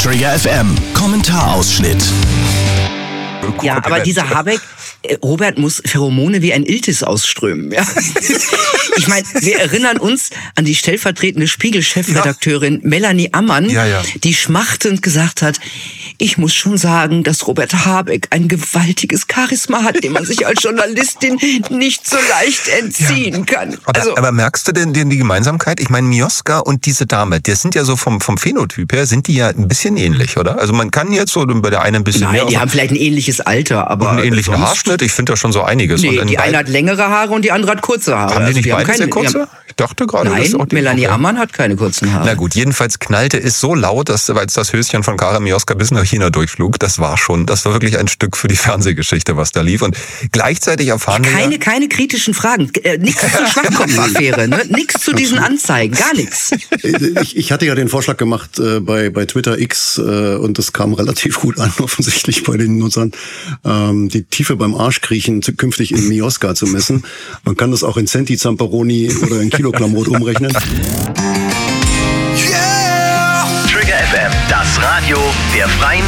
Trigger FM, Kommentarausschnitt. Ja, aber dieser Habeck, Robert, muss Pheromone wie ein Iltis ausströmen. Ja? Ich meine, wir erinnern uns an die stellvertretende Spiegel-Chefredakteurin Melanie Ammann, die schmachtend gesagt hat, ich muss schon sagen, dass Robert Habeck ein gewaltiges Charisma hat, dem man sich als Journalistin nicht so leicht entziehen kann. Aber merkst du denn die Gemeinsamkeit? Ich meine, Mioska und diese Dame, die sind ja so vom Phänotyp her, sind die ja ein bisschen ähnlich, oder? Also man kann jetzt so bei der einen ein bisschen mehr... Nein, die haben vielleicht ein ähnliches Alter, aber... Und einen ähnlichen Haarschnitt, ich finde da schon so einiges. Nee, und die eine hat längere Haare und die andere hat kurze Haare. Haben die nicht beide sehr kurze? Ich dachte gerade... Nein, Melanie Ammann hat keine kurzen Haare. Na gut, jedenfalls knallte es so laut, dass als das Höschen von Kara Mioska bis nach China durchflog, das war wirklich ein Stück für die Fernsehgeschichte, was da lief. Und gleichzeitig erfahren wir... Keine kritischen Fragen. Nichts zur Schwachkopf-Affäre, ne? Nichts zu diesen Anzeigen, gar nichts. Ich hatte ja den Vorschlag gemacht bei Twitter X und das kam relativ gut an, offensichtlich bei den Nutzern, die Tiefe beim Arschkriechen künftig in Mioska zu messen. Man kann das auch in Centi Zamperoni oder in Kilogrammmrot umrechnen. Trigger FM, das Radio der Freien